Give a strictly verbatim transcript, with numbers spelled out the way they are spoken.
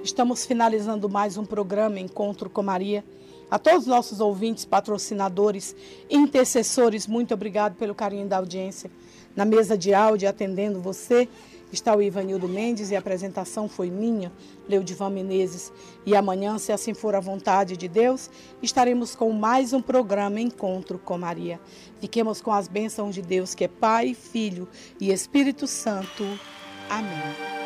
Estamos finalizando mais um programa Encontro com Maria. A todos os nossos ouvintes, patrocinadores, intercessores, muito obrigado pelo carinho da audiência. Na mesa de áudio, atendendo você, está o Ivanildo Mendes e a apresentação foi minha, Leudivan Menezes. E amanhã, se assim for a vontade de Deus, estaremos com mais um programa Encontro com Maria. Fiquemos com as bênçãos de Deus, que é Pai, Filho e Espírito Santo. Amém.